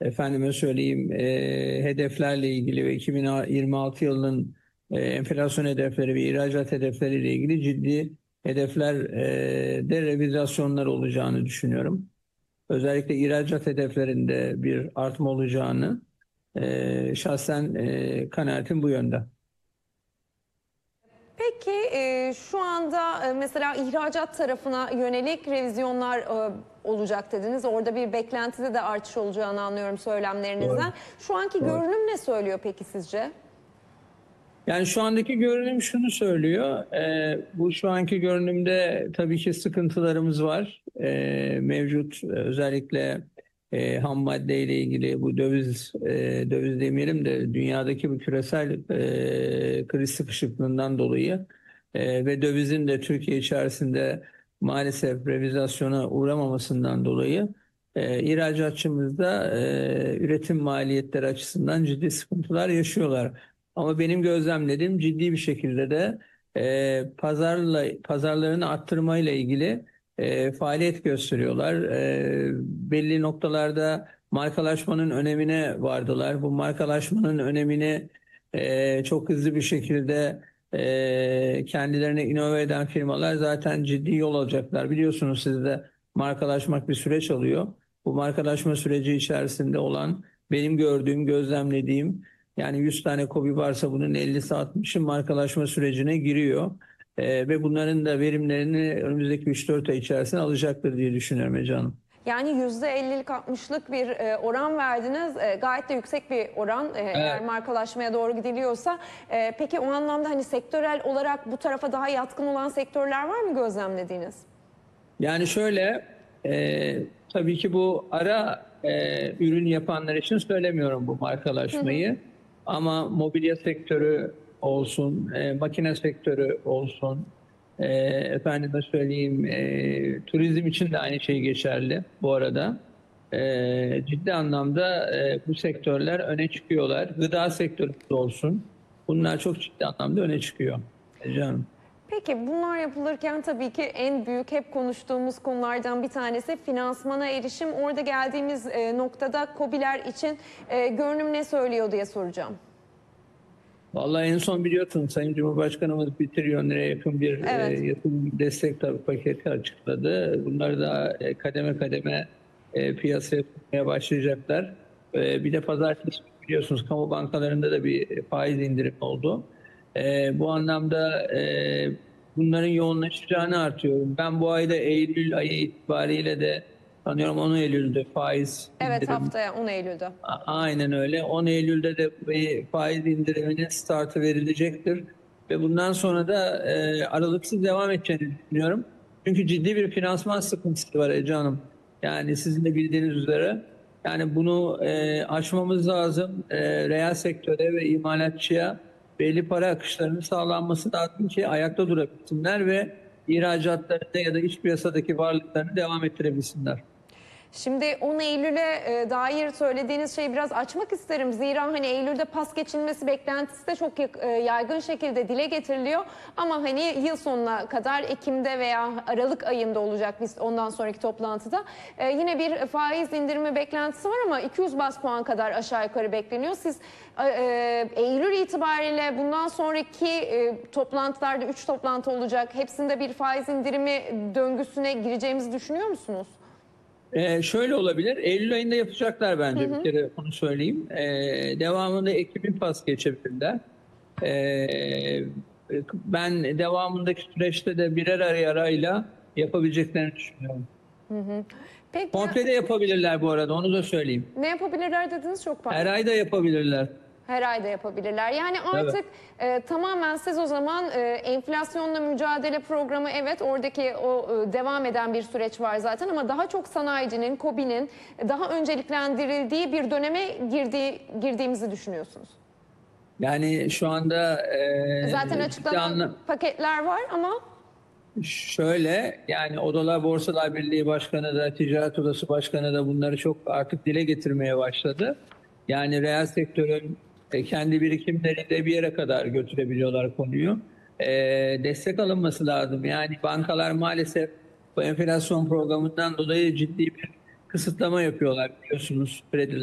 efendime söyleyeyim hedeflerle ilgili ve 2026 yılının enflasyon hedefleri ve ihracat hedefleriyle ilgili ciddi hedefler de revizasyonlar olacağını düşünüyorum. Özellikle ihracat hedeflerinde bir artma olacağını şahsen kanaatim bu yönde. Peki şu anda mesela ihracat tarafına yönelik revizyonlar olacak dediniz. Orada bir beklentide de artış olacağını anlıyorum söylemlerinizden. Doğru. Şu anki Doğru. görünüm ne söylüyor peki sizce? Yani şu andaki görünüm şunu söylüyor. Bu şu anki görünümde tabii ki sıkıntılarımız var. Mevcut özellikle ham madde ile ilgili bu döviz demeyelim de dünyadaki bu küresel kriz sıkışıklığından dolayı ve dövizin de Türkiye içerisinde maalesef revizasyona uğramamasından dolayı ihracatçımızda üretim maliyetleri açısından ciddi sıkıntılar yaşıyorlar. Ama benim gözlemlediğim ciddi bir şekilde de pazarlarını arttırmayla ilgili faaliyet gösteriyorlar. Belli noktalarda markalaşmanın önemine vardılar. Bu markalaşmanın önemini çok hızlı bir şekilde kendilerine inove eden firmalar zaten ciddi yol alacaklar. Biliyorsunuz siz de markalaşmak bir süreç alıyor. Bu markalaşma süreci içerisinde olan benim gördüğüm, gözlemlediğim yani 100 tane KOBİ varsa bunun 50'si 60'ı markalaşma sürecine giriyor. Ve bunların da verimlerini önümüzdeki 3-4 ay içerisinde alacaktır diye düşünüyorum Ece Hanım. Yani %50'lik 60'lık bir oran verdiniz. Gayet de yüksek bir oran eğer Evet. markalaşmaya doğru gidiliyorsa. Peki o anlamda hani sektörel olarak bu tarafa daha yatkın olan sektörler var mı gözlemlediğiniz? Yani şöyle tabii ki bu ara ürün yapanlar için söylemiyorum bu markalaşmayı. Ama mobilya sektörü olsun, makine sektörü olsun, efendime söyleyeyim turizm için de aynı şey geçerli bu arada. Ciddi anlamda bu sektörler öne çıkıyorlar. Gıda sektörü de olsun. Bunlar çok ciddi anlamda öne çıkıyor. Canım. Peki bunlar yapılırken tabii ki en büyük hep konuştuğumuz konulardan bir tanesi finansmana erişim. Orada geldiğimiz noktada KOBİ'ler için görünüm ne söylüyor diye soracağım. Vallahi en son biliyorsun Sayın Cumhurbaşkanımız 1 trilyon liraya yakın bir Evet. yatırım destek paketi açıkladı. Bunları da kademe kademe piyasaya tutmaya başlayacaklar. Bir de pazartesi biliyorsunuz kamu bankalarında da bir faiz indirimi oldu. Bu anlamda bunların yoğunlaşacağını artıyorum. Ben bu ayda Eylül ayı itibariyle de sanıyorum 10 Eylül'de faiz Evet, indirimi. haftaya 10 Eylül'de. Aynen öyle. 10 Eylül'de de bir faiz indiriminin startı verilecektir. Ve bundan sonra da aralıksız devam edeceğini düşünüyorum. Çünkü ciddi bir finansman sıkıntısı var Ece Hanım. Yani sizin de bildiğiniz üzere. Yani bunu aşmamız lazım. Reel sektöre ve imalatçıya belli para akışlarının sağlanması lazım ki ayakta durabilsinler ve ihracatlarını ya da iç piyasadaki varlıklarını devam ettirebilsinler. Şimdi 10 Eylül'e dair söylediğiniz şeyi biraz açmak isterim. Zira hani Eylül'de pas geçilmesi beklentisi de çok yaygın şekilde dile getiriliyor. Ama hani yıl sonuna kadar Ekim'de veya Aralık ayında olacak biz ondan sonraki toplantıda. Yine bir faiz indirimi beklentisi var ama 200 bas puan kadar aşağı yukarı bekleniyor. Siz Eylül itibariyle bundan sonraki toplantılarda 3 toplantı olacak. Hepsinde bir faiz indirimi döngüsüne gireceğimizi düşünüyor musunuz? Şöyle olabilir. Eylül ayında yapacaklar bence bir kere onu söyleyeyim. Devamında Ekim'in pas geçebilirler. Ben devamındaki süreçte de birer arayla yapabileceklerini düşünüyorum. Peki Komple de yapabilirler bu arada onu da söyleyeyim. ne yapabilirler dediniz, çok Her pardon. ay da yapabilirler. Her ayda yapabilirler. Yani Evet. artık tamamen siz o zaman enflasyonla mücadele programı, evet oradaki o devam eden bir süreç var zaten ama daha çok sanayicinin, KOBİ'nin daha önceliklendirildiği bir döneme girdiğimizi düşünüyorsunuz. Yani şu anda Zaten ciddi açıklanan paketler var ama şöyle yani Odalar Borsalar Birliği Başkanı da Ticaret Odası Başkanı da bunları çok artık dile getirmeye başladı. Yani reel sektörün kendi birikimleriyle bir yere kadar götürebiliyorlar konuyu. Destek alınması lazım. Yani bankalar maalesef bu enflasyon programından dolayı ciddi bir kısıtlama yapıyorlar biliyorsunuz krediler.